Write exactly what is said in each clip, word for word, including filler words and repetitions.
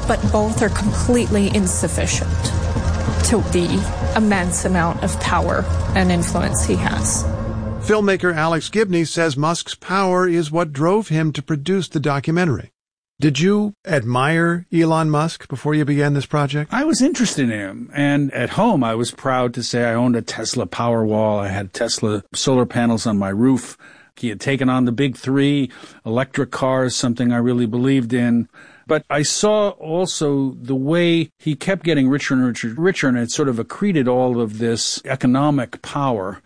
but both are completely insufficient to the immense amount of power and influence he has. Filmmaker Alex Gibney says Musk's power is what drove him to produce the documentary. Did you admire Elon Musk before you began this project? I was interested in him. And at home, I was proud to say I owned a Tesla Powerwall. I had Tesla solar panels on my roof. He had taken on the big three, electric cars, something I really believed in. But I saw also the way he kept getting richer and richer, richer, and it sort of accreted all of this economic power.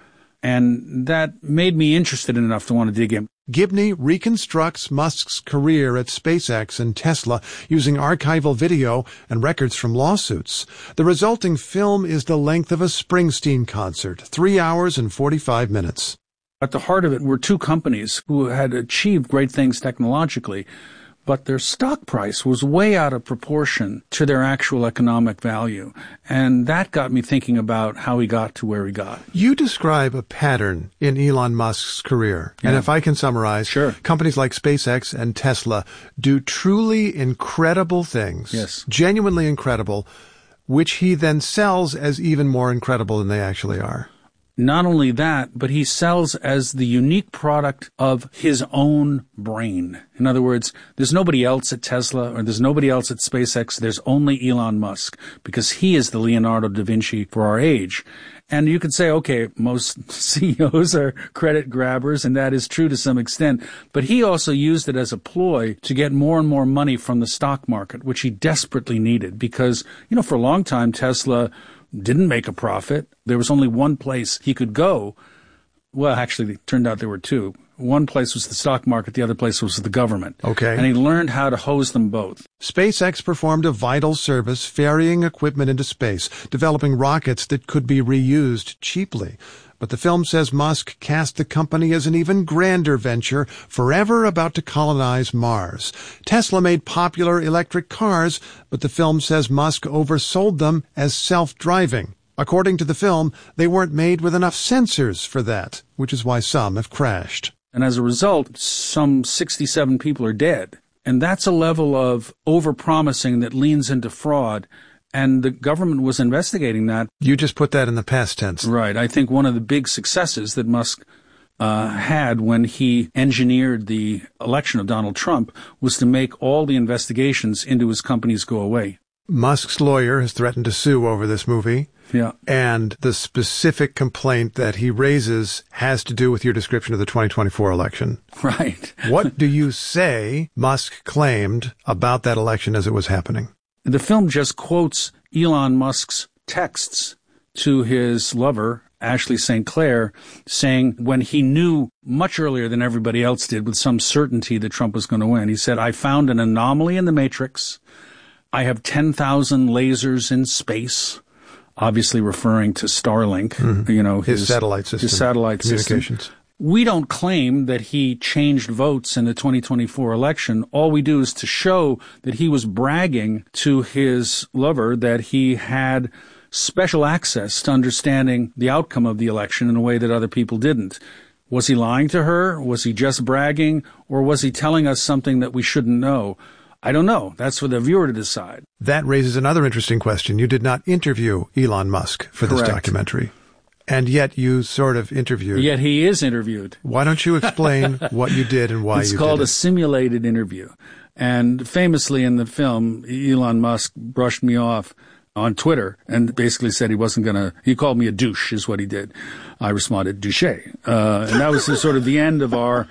And that made me interested enough to want to dig in. Gibney reconstructs Musk's career at SpaceX and Tesla using archival video and records from lawsuits. The resulting film is the length of a Springsteen concert, three hours and forty-five minutes. At the heart of it were two companies who had achieved great things technologically, but their stock price was way out of proportion to their actual economic value. And that got me thinking about how he got to where he got. You describe a pattern in Elon Musk's career. Yeah. And if I can summarize, sure. Companies like SpaceX and Tesla do truly incredible things, yes. genuinely incredible, which he then sells as even more incredible than they actually are. Not only that, but he sells as the unique product of his own brain. In other words, there's nobody else at Tesla or there's nobody else at SpaceX. There's only Elon Musk because he is the Leonardo da Vinci for our age. And you could say, okay, most C E Os are credit grabbers, and that is true to some extent. But he also used it as a ploy to get more and more money from the stock market, which he desperately needed because, you know, for a long time, Tesla didn't make a profit. There was only one place he could go. Well, actually, it turned out there were two. One place was the stock market. The other place was the government. Okay. And he learned how to hose them both. SpaceX performed a vital service ferrying equipment into space, developing rockets that could be reused cheaply. But the film says Musk cast the company as an even grander venture, forever about to colonize Mars. Tesla made popular electric cars, but the film says Musk oversold them as self-driving. According to the film, they weren't made with enough sensors for that, which is why some have crashed. And as a result, some sixty-seven people are dead. And that's a level of overpromising that leans into fraud. And the government was investigating that. You just put that in the past tense. Right. I think one of the big successes that Musk uh, had when he engineered the election of Donald Trump was to make all the investigations into his companies go away. Musk's lawyer has threatened to sue over this movie. Yeah. And the specific complaint that he raises has to do with your description of the twenty twenty-four election. Right. What do you say Musk claimed about that election as it was happening? The film just quotes Elon Musk's texts to his lover, Ashley Saint Clair, saying when he knew much earlier than everybody else did with some certainty that Trump was going to win, he said, I found an anomaly in the matrix. I have ten thousand lasers in space, obviously referring to Starlink, mm-hmm. you know, his, his satellite system, his satellite communications. System. We don't claim that he changed votes in the twenty twenty-four election. All we do is to show that he was bragging to his lover that he had special access to understanding the outcome of the election in a way that other people didn't. Was he lying to her? Was he just bragging? Or was he telling us something that we shouldn't know? I don't know. That's for the viewer to decide. That raises another interesting question. You did not interview Elon Musk for this Correct. documentary. And yet you sort of interviewed. Yet he is interviewed. Why don't you explain what you did and why it's you did it? It's called a simulated interview. And famously in the film, Elon Musk brushed me off on Twitter and basically said he wasn't going to, he called me a douche is what he did. I responded, douche. Uh, and that was the, sort of the end of our,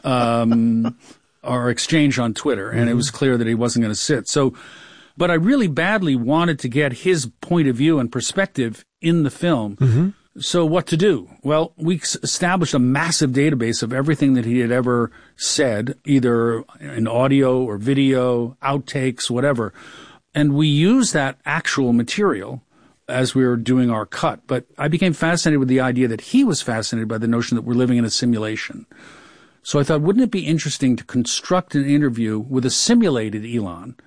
um, our exchange on Twitter. And mm-hmm. it was clear that he wasn't going to sit. So, but I really badly wanted to get his point of view and perspective in the film. Mm-hmm. So what to do? Well, we established a massive database of everything that he had ever said, either in audio or video, outtakes, whatever. And we used that actual material as we were doing our cut. But I became fascinated with the idea that he was fascinated by the notion that we're living in a simulation. So I thought, wouldn't it be interesting to construct an interview with a simulated Elon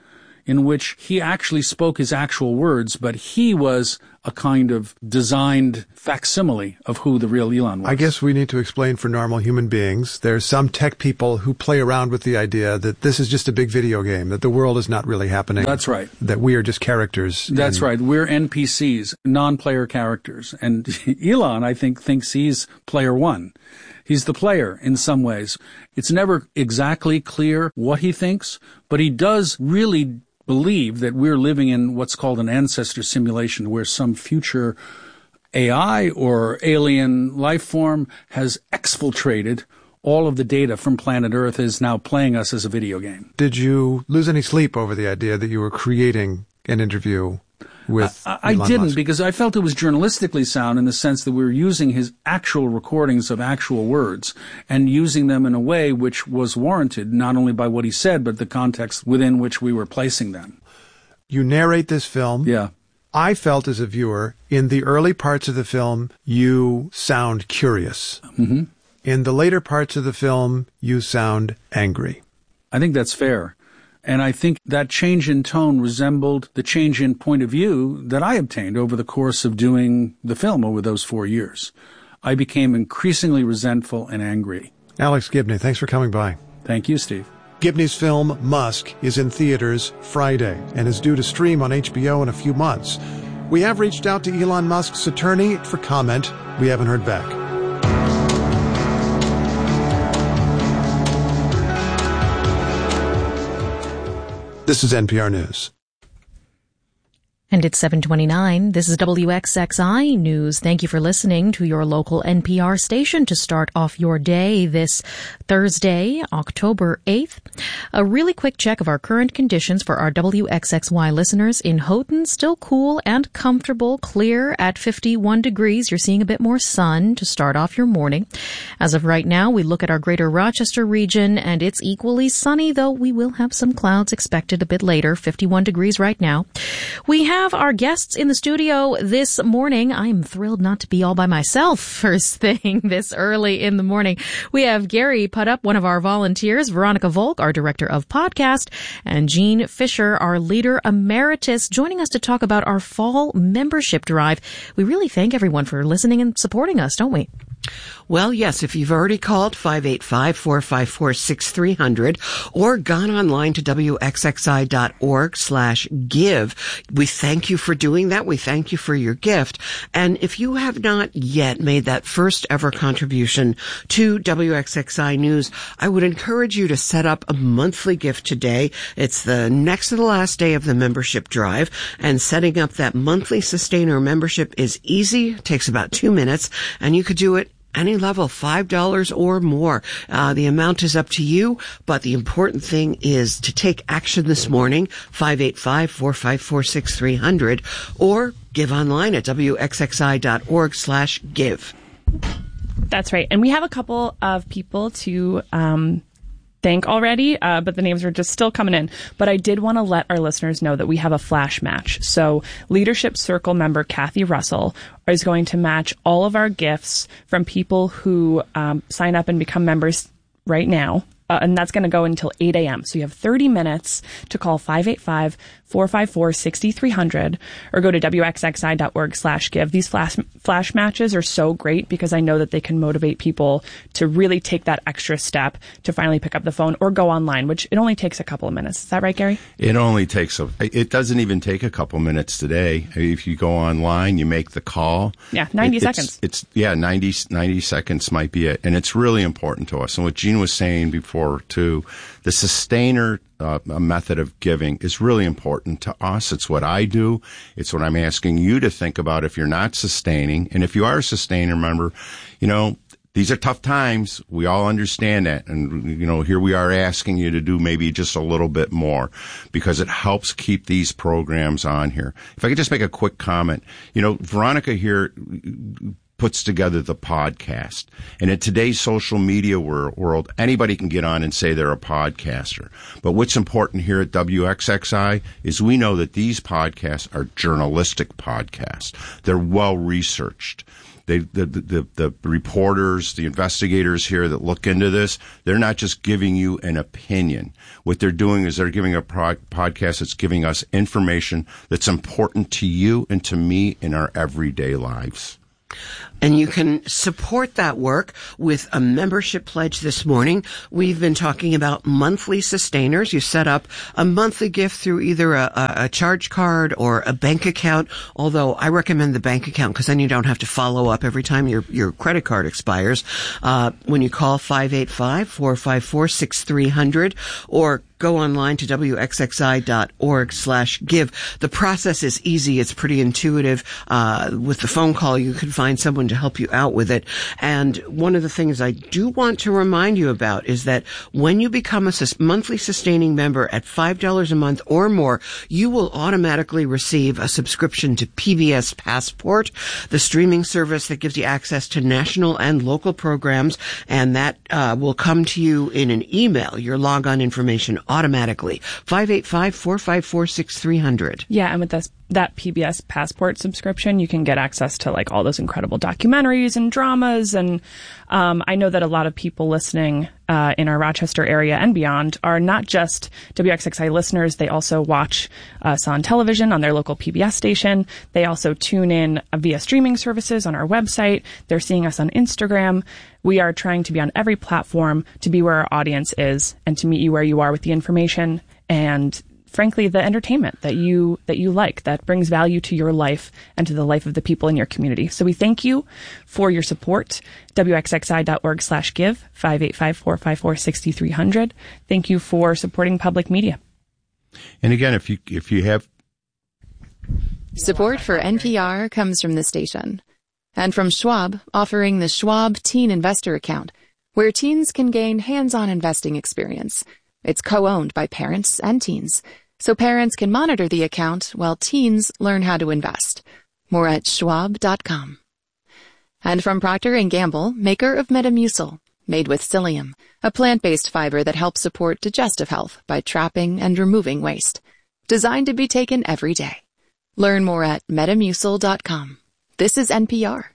in which he actually spoke his actual words, but he was a kind of designed facsimile of who the real Elon was. I guess we need to explain for normal human beings. There's some tech people who play around with the idea that this is just a big video game, that the world is not really happening. That's right. That we are just characters. That's in... right. We're N P Cs, non-player characters. And Elon, I think, thinks he's player one. He's the player in some ways. It's never exactly clear what he thinks, but he does really believe that we're living in what's called an ancestor simulation, where some future A I or alien life form has exfiltrated all of the data from planet Earth, is now playing us as a video game. Did you lose any sleep over the idea that you were creating an interview with I, I Elon didn't Musk? Because I felt it was journalistically sound in the sense that we were using his actual recordings of actual words and using them in a way which was warranted, not only by what he said, but the context within which we were placing them. You narrate this film. Yeah. I felt as a viewer, in the early parts of the film, you sound curious. Mm-hmm. In the later parts of the film, you sound angry. I think that's fair. And I think that change in tone resembled the change in point of view that I obtained over the course of doing the film over those four years. I became increasingly resentful and angry. Alex Gibney, thanks for coming by. Thank you, Steve. Gibney's film, Musk, is in theaters Friday and is due to stream on H B O in a few months. We have reached out to Elon Musk's attorney for comment. We haven't heard back. This is N P R News. And it's seven twenty-nine. This is W X X I News. Thank you for listening to your local N P R station to start off your day this Thursday, October eighth. A really quick check of our current conditions for our W X X Y listeners. In Houghton, still cool and comfortable, clear at fifty-one degrees. You're seeing a bit more sun to start off your morning. As of right now, we look at our greater Rochester region, and it's equally sunny, though we will have some clouds expected a bit later. fifty-one degrees right now. We have have our guests in the studio this morning. I'm thrilled not to be all by myself first thing this early in the morning. We have Gary Putup, one of our volunteers, Veronica Volk, our director of podcast, and Jean Fisher, our leader emeritus, joining us to talk about our fall membership drive. We really thank everyone for listening and supporting us, don't we? Well, yes, if you've already called five eight five, four five four, six three zero zero or gone online to W X X I dot org slash give, we thank you for doing that. We thank you for your gift. And if you have not yet made that first ever contribution to W X X I News, I would encourage you to set up a monthly gift today. It's the next to the last day of the membership drive, and setting up that monthly sustainer membership is easy. It takes about two minutes, and you could do it any level, five dollars or more. Uh, the amount is up to you, but the important thing is to take action this morning, five eight five, four five four, six three zero zero, or give online at W X X I dot org slash give. That's right. And we have a couple of people to um, thank already, uh, but the names are just still coming in. But I did want to let our listeners know that we have a flash match. So Leadership Circle member Kathy Russell is going to match all of our gifts from people who um, sign up and become members right now. Uh, and that's going to go until eight a.m. So you have thirty minutes to call five eight five, four five four, six three zero zero or go to W X X I dot org slash give. These flash, flash matches are so great because I know that they can motivate people to really take that extra step to finally pick up the phone or go online, which it only takes a couple of minutes. Is that right, Gary? It only takes a, it doesn't even take a couple minutes today. If you go online, you make the call. Yeah, ninety it, seconds. It's, it's, yeah, ninety, ninety seconds might be it. And it's really important to us. And what Jean was saying before, too, the sustainer uh, method of giving is really important to us. It's what I do. It's what I'm asking you to think about if you're not sustaining. And if you are a sustainer, remember, you know, these are tough times. We all understand that. And, you know, here we are asking you to do maybe just a little bit more because it helps keep these programs on here. If I could just make a quick comment, you know, Veronica here puts together the podcast. And in today's social media wor- world, anybody can get on and say they're a podcaster. But what's important here at W X X I is we know that these podcasts are journalistic podcasts. They're well researched. They, the, the, the reporters, the investigators here that look into this, they're not just giving you an opinion. What they're doing is they're giving a pro- podcast that's giving us information that's important to you and to me in our everyday lives. And you can support that work with a membership pledge this morning. We've been talking about monthly sustainers. You set up a monthly gift through either a, a charge card or a bank account, although I recommend the bank account because then you don't have to follow up every time your, your credit card expires. Uh, when you call five eight five, four five four, six three zero zero or go online to W X X I dot org slash give. The process is easy. It's pretty intuitive. Uh, with the phone call, you can find someone to help you out with it. And one of the things I do want to remind you about is that when you become a sus- monthly sustaining member at five dollars a month or more, you will automatically receive a subscription to P B S Passport, the streaming service that gives you access to national and local programs. And that uh, will come to you in an email, your logon information automatically. five eight five, four five four, six three zero zero. Yeah, and with this, that P B S Passport subscription, you can get access to like all those incredible documentaries and dramas. And um, I know that a lot of people listening uh, in our Rochester area and beyond are not just W X X I listeners. They also watch us on television on their local P B S station. They also tune in via streaming services on our website. They're seeing us on Instagram. We are trying to be on every platform to be where our audience is and to meet you where you are with the information and, frankly, the entertainment that you that you like, that brings value to your life and to the life of the people in your community. So we thank you for your support. W X X I dot org slash give, five eight five, four five four, six three zero zero. Thank you for supporting public media. And again, if you if you have... Support for N P R comes from the station. And from Schwab, offering the Schwab Teen Investor Account, where teens can gain hands-on investing experience. It's co-owned by parents and teens, so parents can monitor the account while teens learn how to invest. More at schwab dot com. And from Procter and Gamble, maker of Metamucil, made with psyllium, a plant-based fiber that helps support digestive health by trapping and removing waste. Designed to be taken every day. Learn more at metamucil dot com. This is N P R.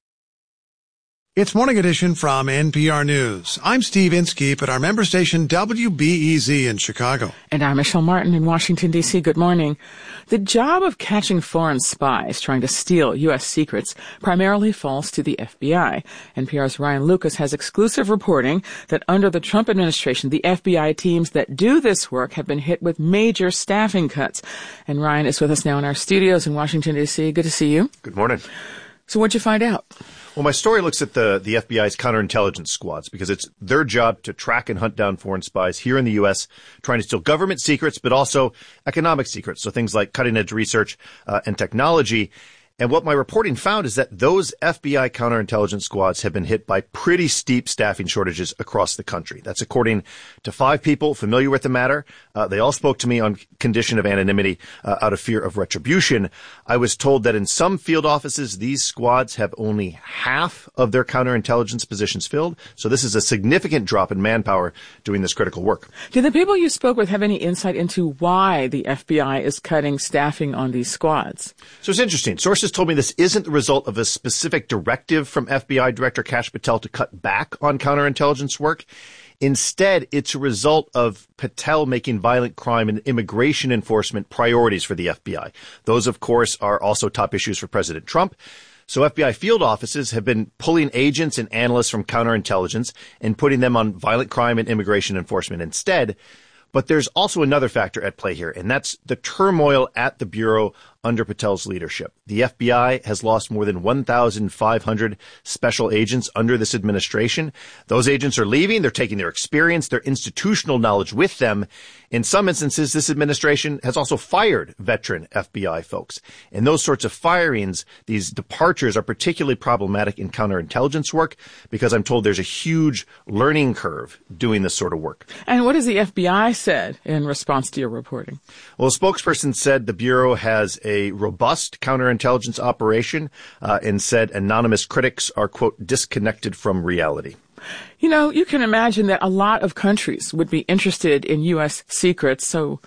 It's Morning Edition from N P R News. I'm Steve Inskeep at our member station W B E Z in Chicago. And I'm Michelle Martin in Washington, D C Good morning. The job of catching foreign spies trying to steal U S secrets primarily falls to the F B I. N P R's Ryan Lucas has exclusive reporting that under the Trump administration, the F B I teams that do this work have been hit with major staffing cuts. And Ryan is with us now in our studios in Washington, D C Good to see you. Good morning. So what'd you find out? Well, my story looks at the, the F B I's counterintelligence squads because it's their job to track and hunt down foreign spies here in the U S, trying to steal government secrets, but also economic secrets. So things like cutting edge research uh, and technology. And what my reporting found is that those F B I counterintelligence squads have been hit by pretty steep staffing shortages across the country. That's according to five people familiar with the matter. Uh, they all spoke to me on condition of anonymity uh, out of fear of retribution. I was told that in some field offices, these squads have only half of their counterintelligence positions filled. So this is a significant drop in manpower doing this critical work. Did the people you spoke with have any insight into why the F B I is cutting staffing on these squads? So it's interesting. Sources told me this isn't the result of a specific directive from F B I Director Kash Patel to cut back on counterintelligence work. Instead, it's a result of Patel making violent crime and immigration enforcement priorities for the F B I. Those, of course, are also top issues for President Trump. So F B I field offices have been pulling agents and analysts from counterintelligence and putting them on violent crime and immigration enforcement instead. But there's also another factor at play here, and that's the turmoil at the Bureau under Patel's leadership. The F B I has lost more than one thousand five hundred special agents under this administration. Those agents are leaving. They're taking their experience, their institutional knowledge with them. In some instances, this administration has also fired veteran F B I folks. And those sorts of firings, these departures, are particularly problematic in counterintelligence work because I'm told there's a huge learning curve doing this sort of work. And what has the F B I said in response to your reporting? Well, a spokesperson said the Bureau has a robust counterintelligence operation uh, and said anonymous critics are, quote, disconnected from reality. You know, you can imagine that a lot of countries would be interested in U S secrets, so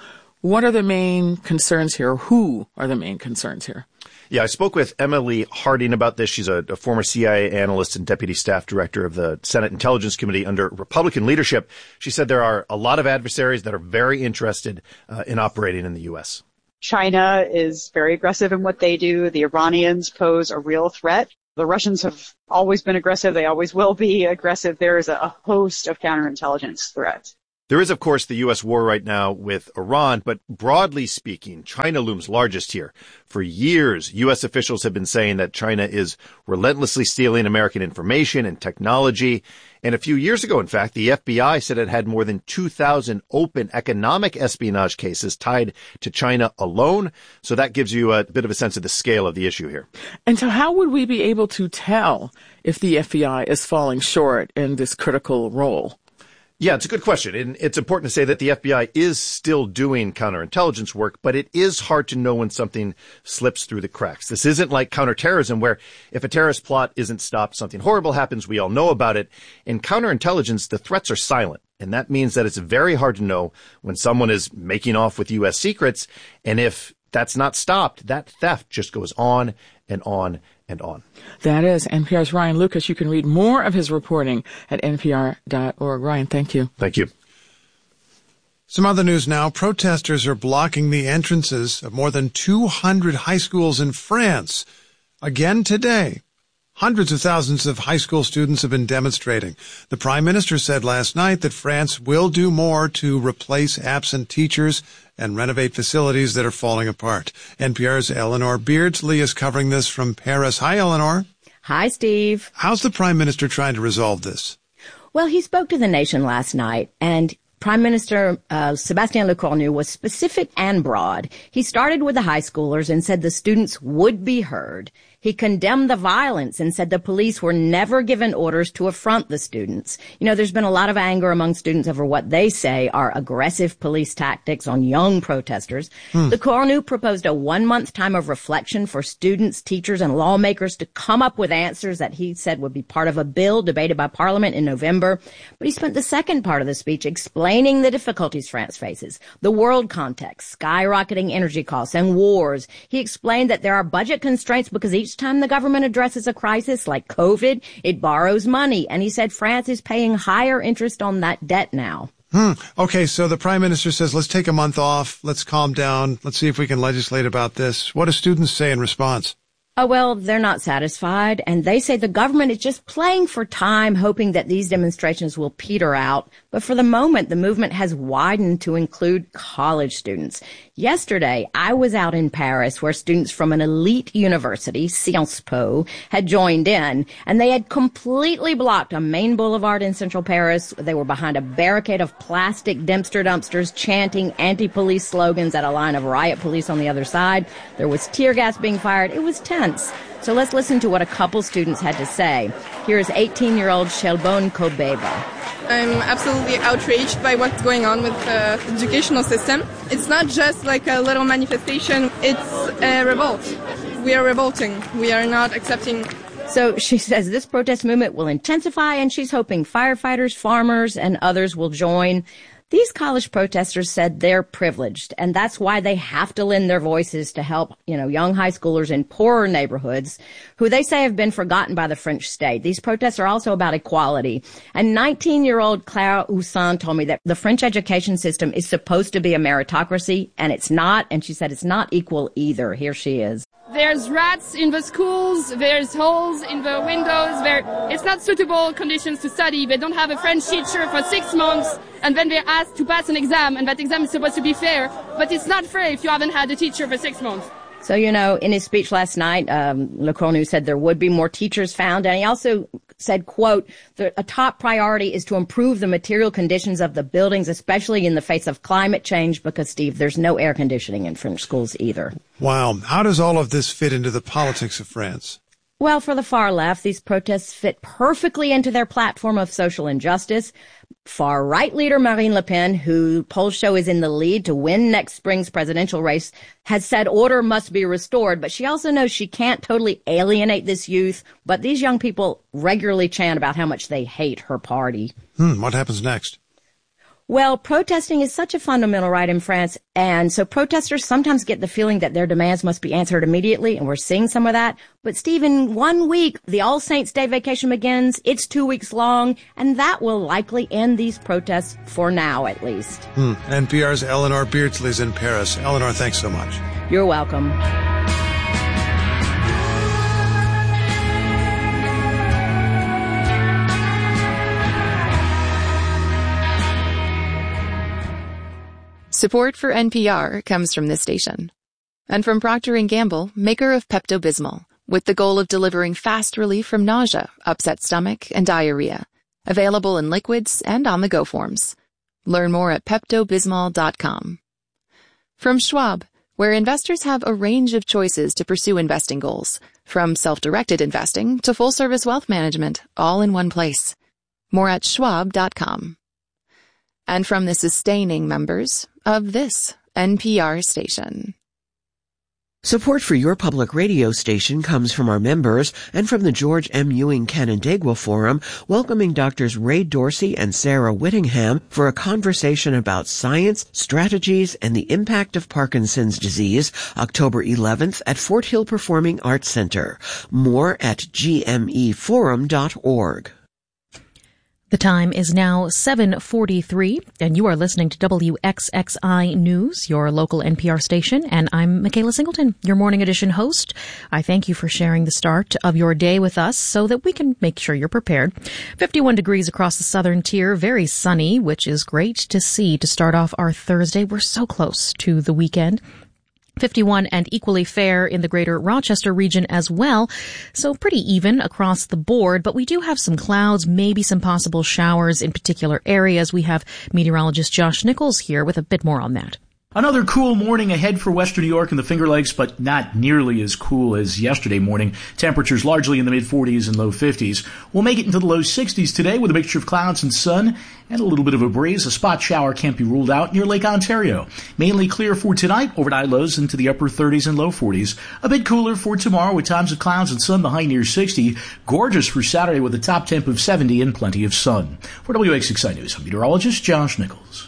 What are the main concerns here? Who are the main concerns here? Yeah, I spoke with Emily Harding about this. She's a, a former C I A analyst and deputy staff director of the Senate Intelligence Committee under Republican leadership. She said there are a lot of adversaries that are very interested uh, in operating in the U S. China is very aggressive in what they do. The Iranians pose a real threat. The Russians have always been aggressive. They always will be aggressive. There is a host of counterintelligence threats. There is, of course, the U S war right now with Iran, but broadly speaking, China looms largest here. For years, U S officials have been saying that China is relentlessly stealing American information and technology. And a few years ago, in fact, the F B I said it had more than two thousand open economic espionage cases tied to China alone. So that gives you a bit of a sense of the scale of the issue here. And so how would we be able to tell if the F B I is falling short in this critical role? Yeah, it's a good question. And it's important to say that the F B I is still doing counterintelligence work, but it is hard to know when something slips through the cracks. This isn't like counterterrorism, where if a terrorist plot isn't stopped, something horrible happens, we all know about it. In counterintelligence, the threats are silent. And that means that it's very hard to know when someone is making off with U S secrets. And if that's not stopped, that theft just goes on and on and on. That is N P R's Ryan Lucas. You can read more of his reporting at N P R dot org. Ryan, thank you. Thank you. Some other news now. Protesters are blocking the entrances of more than two hundred high schools in France again today. Hundreds of thousands of high school students have been demonstrating. The Prime Minister said last night that France will do more to replace absent teachers and renovate facilities that are falling apart. N P R's Eleanor Beardsley is covering this from Paris. Hi, Eleanor. Hi, Steve. How's the Prime Minister trying to resolve this? Well, he spoke to the nation last night, and Prime Minister uh, Sébastien Lecornu was specific and broad. He started with the high schoolers and said the students would be heard. He condemned the violence and said the police were never given orders to affront the students. You know, there's been a lot of anger among students over what they say are aggressive police tactics on young protesters. Hmm. Lecornu proposed a one-month time of reflection for students, teachers, and lawmakers to come up with answers that he said would be part of a bill debated by Parliament in November. But he spent the second part of the speech explaining the difficulties France faces, the world context, skyrocketing energy costs, and wars. He explained that there are budget constraints because each time the government addresses a crisis like COVID, it borrows money. And he said France is paying higher interest on that debt now. Hmm. Okay, so the Prime Minister says, let's take a month off. Let's calm down. Let's see if we can legislate about this. What do students say in response? Oh, well, they're not satisfied, and they say the government is just playing for time, hoping that these demonstrations will peter out. But for the moment, the movement has widened to include college students. Yesterday, I was out in Paris where students from an elite university, Sciences Po, had joined in, and they had completely blocked a main boulevard in central Paris. They were behind a barricade of plastic Dempster dumpsters, chanting anti-police slogans at a line of riot police on the other side. There was tear gas being fired. It was tense. So let's listen to what a couple students had to say. Here is eighteen-year-old Shelbone Kobeba. I'm absolutely outraged by what's going on with the educational system. It's not just like a little manifestation, it's a revolt. We are revolting. We are not accepting. So she says this protest movement will intensify, and she's hoping firefighters, farmers, and others will join. These college protesters said they're privileged, and that's why they have to lend their voices to help, you know, young high schoolers in poorer neighborhoods who they say have been forgotten by the French state. These protests are also about equality. And nineteen-year-old Clara Houssin told me that the French education system is supposed to be a meritocracy, and it's not, and she said it's not equal either. Here she is. There's rats in the schools, there's holes in the windows, there, it's not suitable conditions to study. They don't have a French teacher for six months, and then they're asked to pass an exam, and that exam is supposed to be fair, but it's not fair if you haven't had a teacher for six months. So, you know, in his speech last night, um, Lecornu said there would be more teachers found, and he also said, quote, that a top priority is to improve the material conditions of the buildings, especially in the face of climate change, because, Steve, there's no air conditioning in French schools either. Wow. How does all of this fit into the politics of France? Well, for the far left, these protests fit perfectly into their platform of social injustice. Far-right leader Marine Le Pen, who polls show is in the lead to win next spring's presidential race, has said order must be restored, but she also knows she can't totally alienate this youth. But these young people regularly chant about how much they hate her party. Hmm, what happens next? Well, protesting is such a fundamental right in France, and so protesters sometimes get the feeling that their demands must be answered immediately, and we're seeing some of that. But, Steve, in one week, the All Saints' Day vacation begins. It's two weeks long, and that will likely end these protests for now, at least. Hmm. N P R's Eleanor Beardsley's in Paris. Eleanor, thanks so much. You're welcome. Support for N P R comes from this station. And from Procter and Gamble, maker of Pepto-Bismol, with the goal of delivering fast relief from nausea, upset stomach, and diarrhea. Available in liquids and on-the-go forms. Learn more at Pepto Bismol dot com. From Schwab, where investors have a range of choices to pursue investing goals, from self-directed investing to full-service wealth management, all in one place. More at Schwab dot com. And from the sustaining members of this N P R station. Support for your public radio station comes from our members and from the George M. Ewing Canandaigua Forum, welcoming Doctors Ray Dorsey and Sarah Whittingham for a conversation about science, strategies, and the impact of Parkinson's disease, October eleventh at Fort Hill Performing Arts Center. More at g m e forum dot org. The time is now seven forty-three, and you are listening to W X X I News, your local N P R station, and I'm Michaela Singleton, your morning edition host. I thank you for sharing the start of your day with us so that we can make sure you're prepared. fifty-one degrees across the southern tier, very sunny, which is great to see to start off our Thursday. We're so close to the weekend. fifty-one and equally fair in the greater Rochester region as well. So pretty even across the board, but we do have some clouds, maybe some possible showers in particular areas. We have meteorologist Josh Nichols here with a bit more on that. Another cool morning ahead for western New York and the Finger Lakes, but not nearly as cool as yesterday morning. Temperatures largely in the mid-forties and low fifties. We'll make it into the low sixties today with a mixture of clouds and sun and a little bit of a breeze. A spot shower can't be ruled out near Lake Ontario. Mainly clear for tonight, overnight lows into the upper thirties and low forties. A bit cooler for tomorrow with times of clouds and sun, the high near sixty. Gorgeous for Saturday with a top temp of seventy and plenty of sun. For W X X I News, I'm meteorologist Josh Nichols.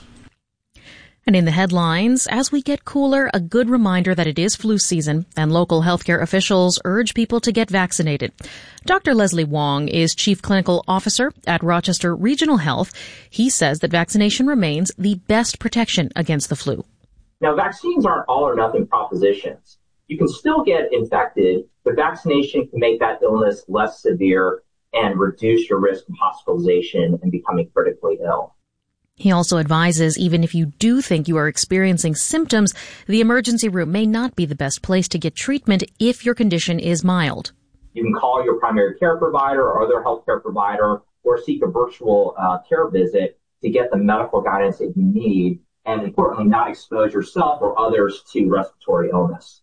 And in the headlines, as we get cooler, a good reminder that it is flu season, and local healthcare officials urge people to get vaccinated. Doctor Leslie Wong is Chief Clinical Officer at Rochester Regional Health. He says that vaccination remains the best protection against the flu. Now, vaccines aren't all or nothing propositions. You can still get infected, but vaccination can make that illness less severe and reduce your risk of hospitalization and becoming critically ill. He also advises even if you do think you are experiencing symptoms, the emergency room may not be the best place to get treatment if your condition is mild. You can call your primary care provider or other healthcare provider or seek a virtual uh, care visit to get the medical guidance that you need and, importantly, not expose yourself or others to respiratory illness.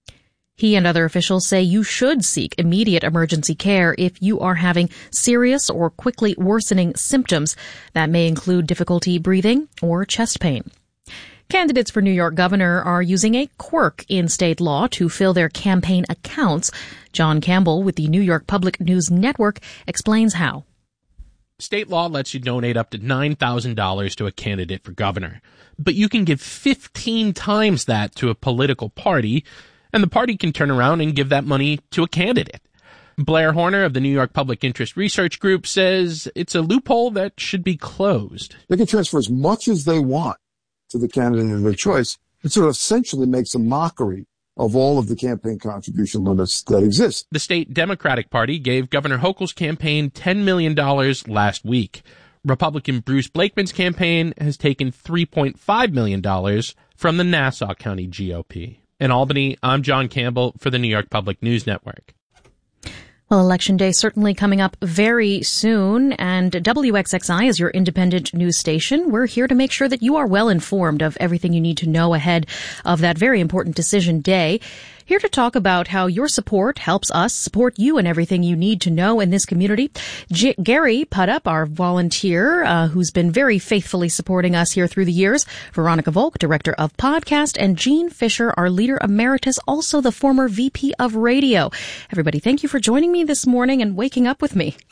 He and other officials say you should seek immediate emergency care if you are having serious or quickly worsening symptoms. That may include difficulty breathing or chest pain. Candidates for New York governor are using a quirk in state law to fill their campaign accounts. John Campbell with the New York Public News Network explains how. State law lets you donate up to nine thousand dollars to a candidate for governor, but you can give fifteen times that to a political party, and the party can turn around and give that money to a candidate. Blair Horner of the New York Public Interest Research Group says it's a loophole that should be closed. They can transfer as much as they want to the candidate of their choice. It sort of essentially makes a mockery of all of the campaign contribution limits that exist. The state Democratic Party gave Governor Hochul's campaign ten million dollars last week. Republican Bruce Blakeman's campaign has taken three point five million dollars from the Nassau County G O P. In Albany, I'm John Campbell for the New York Public News Network. Well, Election Day certainly coming up very soon, and W X X I is your independent news station. We're here to make sure that you are well informed of everything you need to know ahead of that very important decision day. Here to talk about how your support helps us support you and everything you need to know in this community. G- Gary Puddup, our volunteer, uh, who's been very faithfully supporting us here through the years. Veronica Volk, Director of Podcast, and Jean Fisher, our Leader Emeritus, also the former V P of Radio. Everybody, thank you for joining me this morning and waking up with me.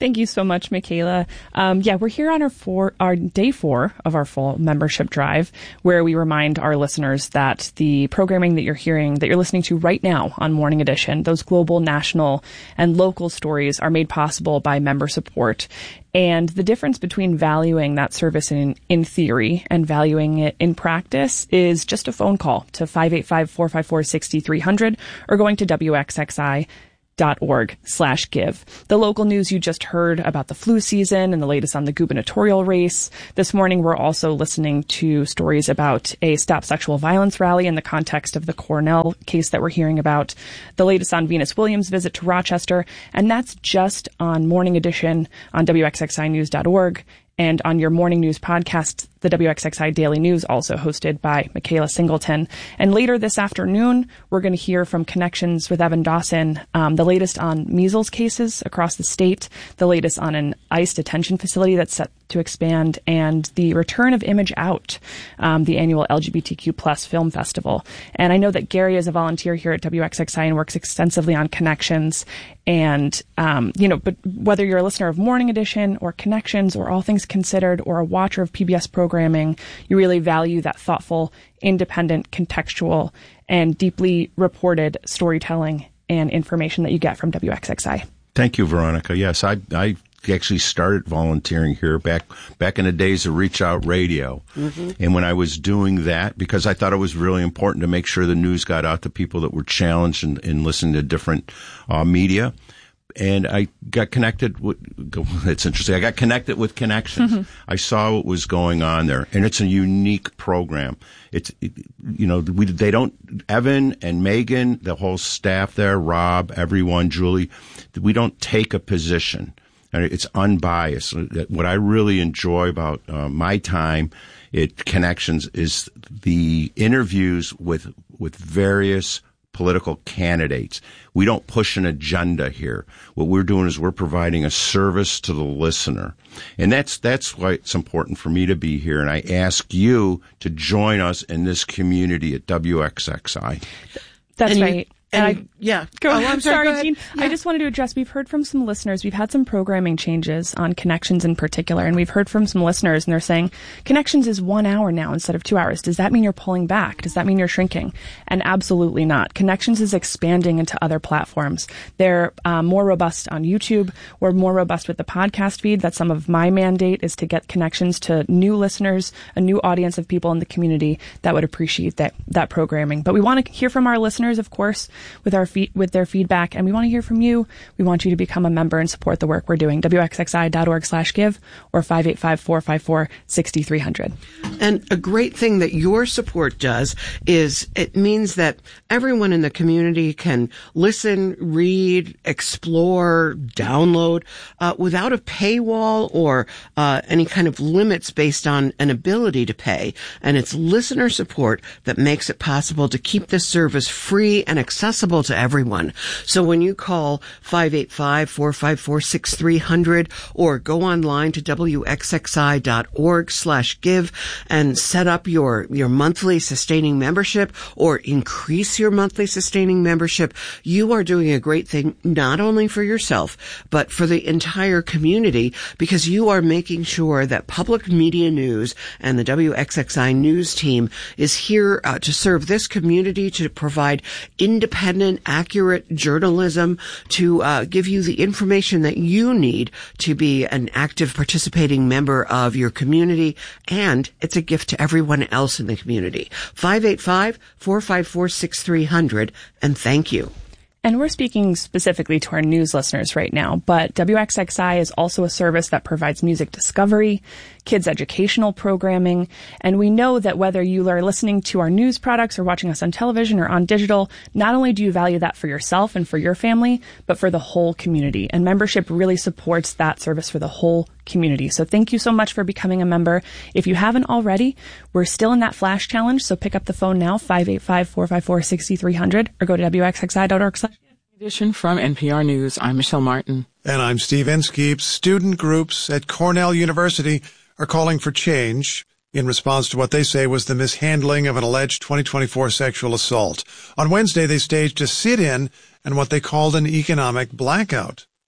Thank you so much, Michaela. Um, yeah, we're here on our four, our day four of our full membership drive, where we remind our listeners that the programming that you're hearing, that you're listening to right now on Morning Edition, those global, national, and local stories are made possible by member support. And the difference between valuing that service in, in theory and valuing it in practice is just a phone call to five eight five, four five four, six three zero zero or going to W X X I dot org slash give. The local news you just heard about the flu season and the latest on the gubernatorial race. This morning, we're also listening to stories about a Stop Sexual Violence rally in the context of the Cornell case that we're hearing about, the latest on Venus Williams' visit to Rochester, and that's just on Morning Edition on W X X I news dot org. And on your morning news podcast, the W X X I Daily News, also hosted by Michaela Singleton. And later this afternoon, we're going to hear from Connections with Evan Dawson, um, the latest on measles cases across the state, the latest on an ICE detention facility that's set to expand, and the return of Image Out, um, the annual L G B T Q plus film festival. And I know that Gary is a volunteer here at W X X I and works extensively on Connections. And, um, you know, but whether you're a listener of Morning Edition or Connections or All Things Considered or a watcher of P B S programming, you really value that thoughtful, independent, contextual, and deeply reported storytelling and information that you get from W X X I. Thank you, Veronica. Yes, I, I actually started volunteering here back back in the days of Reach Out Radio. Mm-hmm. And when I was doing that, because I thought it was really important to make sure the news got out to people that were challenged in, in listening to different uh, media. And I got connected with, it's interesting, I got connected with Connections. Mm-hmm. I saw what was going on there, and it's a unique program. It's, it, you know, we, they don't, Evan and Megan, the whole staff there, Rob, everyone, Julie, we don't take a position. It's unbiased. What I really enjoy about uh, my time at Connections is the interviews with with various political candidates. We don't push an agenda here. What we're doing is we're providing a service to the listener. And that's that's why it's important for me to be here. And I ask you to join us in this community at W X X I. That's and right. You- And, and I, yeah. Go oh, ahead. I'm sorry, sorry go Jean. yeah. I just wanted to address, we've heard from some listeners. We've had some programming changes on Connections in particular, and we've heard from some listeners, and they're saying, Connections is one hour now instead of two hours. Does that mean you're pulling back? Does that mean you're shrinking? And absolutely not. Connections is expanding into other platforms. They're um, more robust on YouTube. We're more robust with the podcast feed. That's some of my mandate, is to get Connections to new listeners, a new audience of people in the community that would appreciate that, that programming. But we want to hear from our listeners, of course, with our feed, with their feedback, and we want to hear from you. We want you to become a member and support the work we're doing. W X X I dot org slash give or five eight five, four five four, six three zero zero. And a great thing that your support does is it means that everyone in the community can listen, read, explore, download uh, without a paywall or uh, any kind of limits based on an ability to pay. And it's listener support that makes it possible to keep this service free and accessible to everyone. So when you call five eight five, four five four, six three zero zero or go online to W X X I dot org slash give and set up your, your monthly sustaining membership or increase your monthly sustaining membership, you are doing a great thing not only for yourself, but for the entire community, because you are making sure that Public Media News and the W X X I News team is here uh, to serve this community, to provide independent, accurate journalism, to uh, give you the information that you need to be an active participating member of your community, and it's a gift to everyone else in the community. five eight five, four five four, six three zero zero, and thank you. And we're speaking specifically to our news listeners right now, but W X X I is also a service that provides music discovery, kids educational programming, and we know that whether you are listening to our news products or watching us on television or on digital, not only do you value that for yourself and for your family, but for the whole community. And membership really supports that service for the whole community. So thank you so much for becoming a member. If you haven't already, we're still in that flash challenge, so pick up the phone now, five eight five, four five four, six three zero zero, or go to W X X I dot org. Edition from N P R News. I'm Michelle Martin. And I'm Steve Inskeep. Student groups at Cornell University are calling for change in response to what they say was the mishandling of an alleged twenty twenty-four sexual assault. On Wednesday, they staged a sit-in and what they called an economic blackout.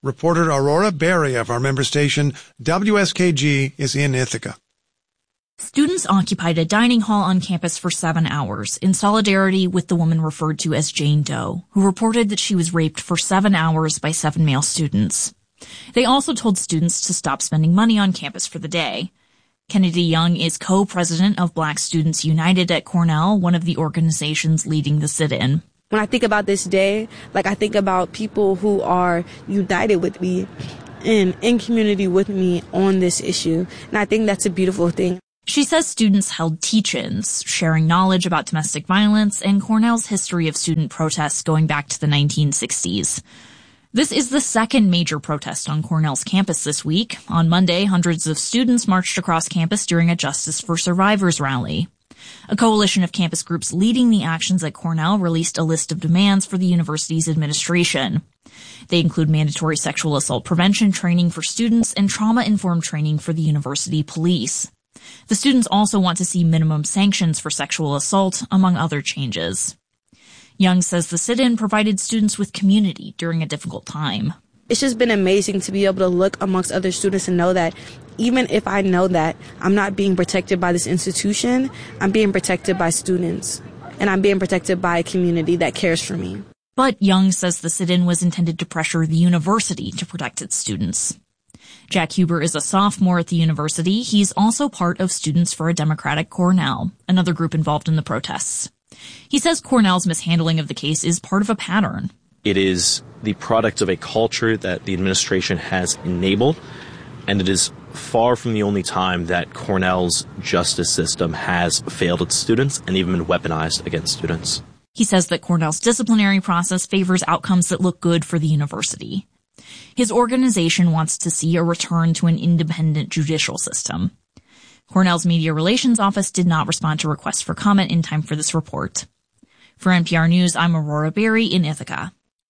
Reporter Aurora Berry of our member station, W S K G, is in Ithaca. Students occupied a dining hall on campus for seven hours in solidarity with the woman referred to as Jane Doe, who reported that she was raped for seven hours by seven male students. They also told students to stop spending money on campus for the day. Kennedy Young is co-president of Black Students United at Cornell, one of the organizations leading the sit-in. When I think about this day, like I think about people who are united with me and in community with me on this issue. And I think that's a beautiful thing. She says students held teach-ins, sharing knowledge about domestic violence and Cornell's history of student protests going back to the nineteen sixties. This is the second major protest on Cornell's campus this week. On Monday, hundreds of students marched across campus during a Justice for Survivors rally. A coalition of campus groups leading the actions at Cornell released a list of demands for the university's administration. They include mandatory sexual assault prevention training for students and trauma-informed training for the university police. The students also want to see minimum sanctions for sexual assault, among other changes. Young says the sit-in provided students with community during a difficult time. It's just been amazing to be able to look amongst other students and know that even if I know that I'm not being protected by this institution, I'm being protected by students, and I'm being protected by a community that cares for me. But Young says the sit-in was intended to pressure the university to protect its students. Jack Huber is a sophomore at the university. He's also part of Students for a Democratic Cornell, another group involved in the protests. He says Cornell's mishandling of the case is part of a pattern. It is the product of a culture that the administration has enabled, and it is far from the only time that Cornell's justice system has failed its students and even been weaponized against students. He says that Cornell's disciplinary process favors outcomes that look good for the university. His organization wants to see a return to an independent judicial system. Cornell's Media Relations Office did not respond to requests for comment in time for this report. For N P R News, I'm Aurora Berry in Ithaca.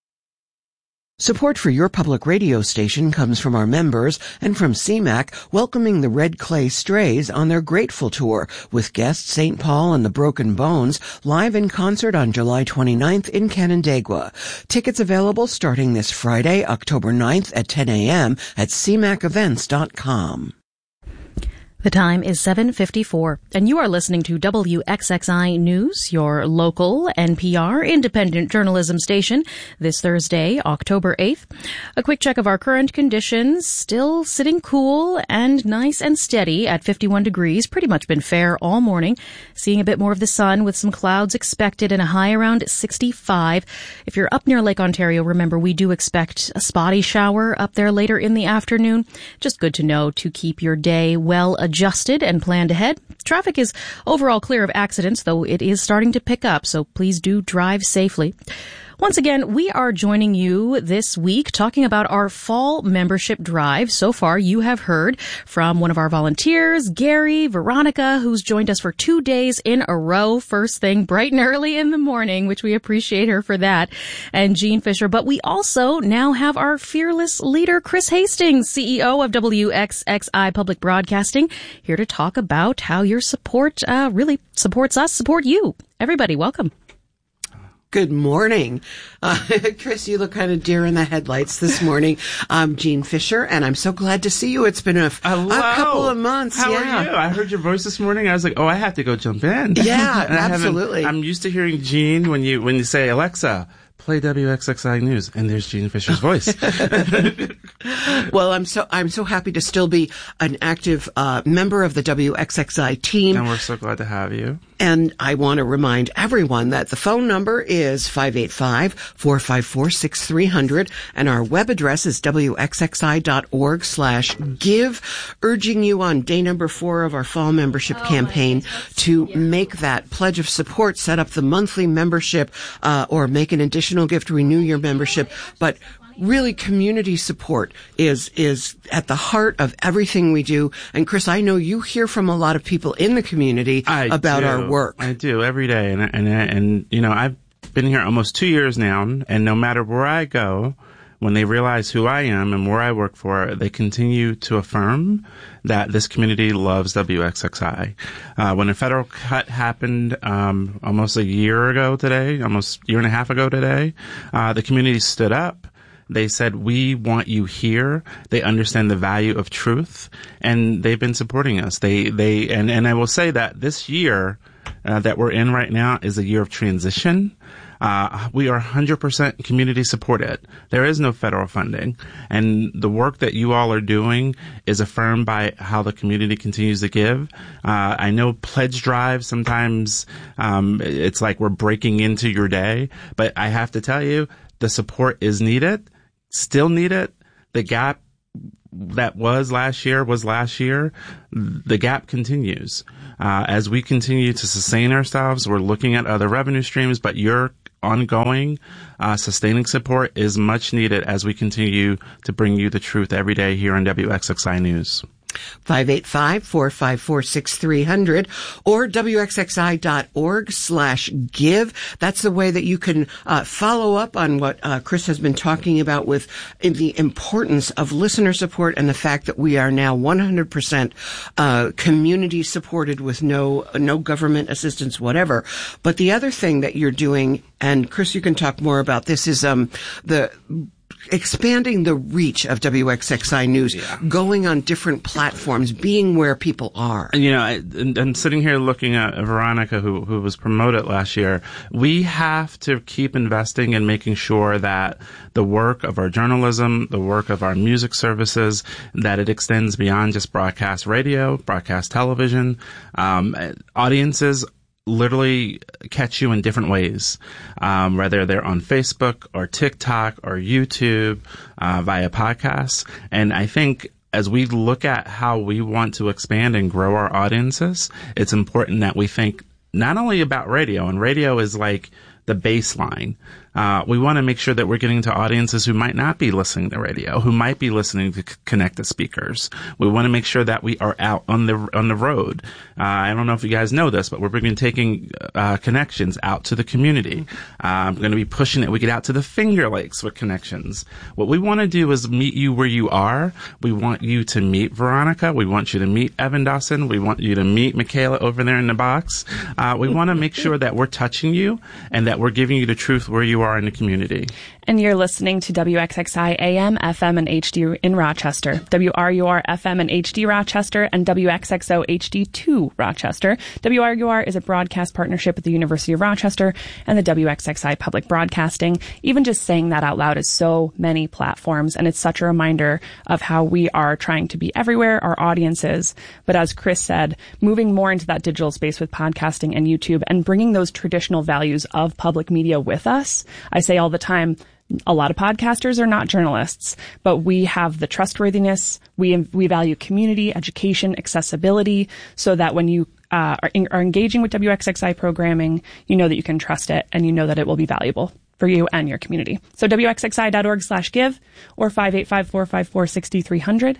Support for your public radio station comes from our members and from C MAC welcoming the Red Clay Strays on their Grateful Tour with guests Saint Paul and the Broken Bones live in concert on July twenty-ninth in Canandaigua. Tickets available starting this Friday, October ninth at ten a.m. at c mac events dot com. The time is seven fifty-four, and you are listening to W X X I News, your local N P R independent journalism station, this Thursday, October eighth. A quick check of our current conditions, still sitting cool and nice and steady at fifty-one degrees, pretty much been fair all morning. Seeing a bit more of the sun with some clouds expected and a high around sixty-five. If you're up near Lake Ontario, remember we do expect a spotty shower up there later in the afternoon. Just good to know to keep your day well adjusted. Adjusted and planned ahead. Traffic is overall clear of accidents, though it is starting to pick up, so please do drive safely. Once again, we are joining you this week talking about our fall membership drive. So far, you have heard from one of our volunteers, Gary, Veronica, who's joined us for two days in a row, first thing bright and early in the morning, which we appreciate her for that, and Jean Fisher. But we also now have our fearless leader, Chris Hastings, C E O of W X X I Public Broadcasting, here to talk about how your support uh, really supports us, support you. Everybody, welcome. Good morning. Uh, Chris, you look kind of deer in the headlights this morning. I'm Jean Fisher, and I'm so glad to see you. It's been a, a couple of months. How yeah. are you? I heard your voice this morning. I was like, oh, I have to go jump in. Yeah, and I absolutely. I'm used to hearing Jean when you when you say, Alexa, play W X X I News, and there's Jean Fisher's voice. Well, I'm so I'm so happy to still be an active uh, member of the W X X I team. And we're so glad to have you. And I want to remind everyone that the phone number is five eight five, four five four, six three zero zero, and our web address is w x x i dot org slash give, urging you on day number four of our fall membership oh, campaign to yeah. make that pledge of support, set up the monthly membership, uh, or make an additional gift, renew your membership. But really, community support is is at the heart of everything we do. And Chris, I know you hear from a lot of people in the community I about do. our work. I do every day, and and and you know, I've been here almost two years now, and no matter where I go, when they realize who I am and where I work for, they continue to affirm that this community loves W X X I. Uh, when a federal cut happened um, almost a year ago today, almost a year and a half ago today, uh, the community stood up. They said, we want you here. They understand the value of truth, and they've been supporting us. They, they, and, and I will say that this year uh, that we're in right now is a year of transition. Uh, we are one hundred percent community supported. There is no federal funding. And the work that you all are doing is affirmed by how the community continues to give. Uh, I know pledge drives, sometimes um, it's like we're breaking into your day. But I have to tell you, the support is needed, still needed. The gap that was last year was last year. The gap continues. Uh, as we continue to sustain ourselves, we're looking at other revenue streams, but your ongoing uh, sustaining support is much needed as we continue to bring you the truth every day here on W X X I News. five eight five, four five four, six three zero zero or W X X I dot org slash give. That's the way that you can uh, follow up on what uh, Chris has been talking about with the importance of listener support and the fact that we are now one hundred percent uh, community supported with no no government assistance, whatever. But the other thing that you're doing, and Chris, you can talk more about this, is um the expanding the reach of W X X I News, yeah. going on different platforms, being where people are. You know, I, I'm sitting here looking at Veronica, who who was promoted last year. We have to keep investing in making sure that the work of our journalism, the work of our music services, that it extends beyond just broadcast radio, broadcast television. Um, audiences literally catch you in different ways, um, whether they're on Facebook or TikTok or YouTube, uh, via podcasts. And I think as we look at how we want to expand and grow our audiences, it's important that we think not only about radio, and radio is like the baseline. Uh, we want to make sure that we're getting to audiences who might not be listening to radio, who might be listening to c- connected speakers. We want to make sure that we are out on the on the road. Uh, I don't know if you guys know this, but we're going to be taking uh, connections out to the community. Uh, I'm going to be pushing it. We get out to the Finger Lakes with connections. What we want to do is meet you where you are. We want you to meet Veronica. We want you to meet Evan Dawson. We want you to meet Michaela over there in the box. Uh, we want to make sure that we're touching you and that we're giving you the truth where you are in the community. And you're listening to W X X I A M, F M, and H D in Rochester, W R U R F M and H D Rochester, and W X X O H D two Rochester. W R U R is a broadcast partnership with the University of Rochester and the W X X I Public Broadcasting. Even just saying that out loud is so many platforms, and it's such a reminder of how we are trying to be everywhere, our audiences. But as Chris said, moving more into that digital space with podcasting and YouTube and bringing those traditional values of public media with us. I say all the time, a lot of podcasters are not journalists, but we have the trustworthiness. We we value community, education, accessibility, so that when you uh, are, are engaging with W X X I programming, you know that you can trust it and you know that it will be valuable for you and your community. So W X X I dot org slash give or five eight five, four five four, six three zero zero.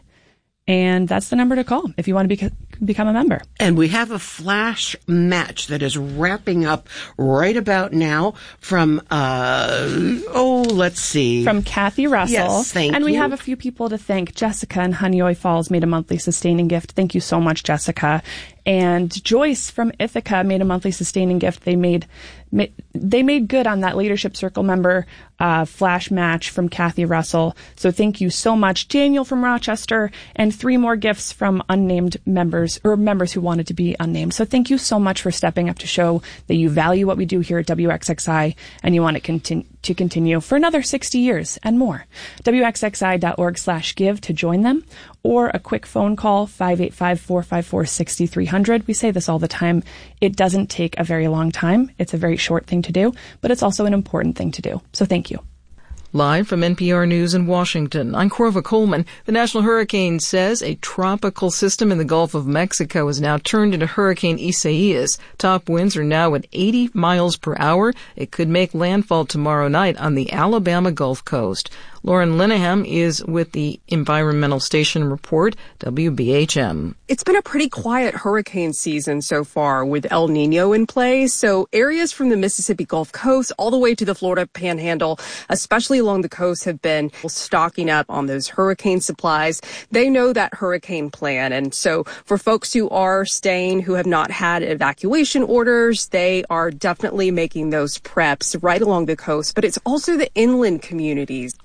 And that's the number to call if you want to beca- become a member. And we have a flash match that is wrapping up right about now from, uh, oh, let's see. From Kathy Russell. Yes, thank and you. we have a few people to thank. Jessica in Honeoye Falls made a monthly sustaining gift. Thank you so much, Jessica. And Joyce from Ithaca made a monthly sustaining gift. They made, ma- they made good on that Leadership Circle member uh, flash match from Kathy Russell. So thank you so much. Daniel from Rochester, and three more gifts from unnamed members, or members who wanted to be unnamed. So thank you so much for stepping up to show that you value what we do here at W X X I and you want it continue to continue for another sixty years and more. W X X I dot org slash give to join them, or a quick phone call, five eight five, four five four, six three zero zero. We say this all the time. It doesn't take a very long time. It's a very short thing to do, but it's also an important thing to do. So thank you. Live from N P R News in Washington, I'm Corva Coleman. The National Hurricane says a tropical system in the Gulf of Mexico has now turned into Hurricane Isaias. Top winds are now at eighty miles per hour. It could make landfall tomorrow night on the Alabama Gulf Coast. Lauren Linehan is with the Environmental Station Report, W B H M. It's been a pretty quiet hurricane season so far with El Nino in play, so areas from the Mississippi Gulf Coast all the way to the Florida Panhandle, especially along the coast, have been stocking up on those hurricane supplies. They know that hurricane plan, and so for folks who are staying who have not had evacuation orders, they are definitely making those preps right along the coast, but it's also the inland communities.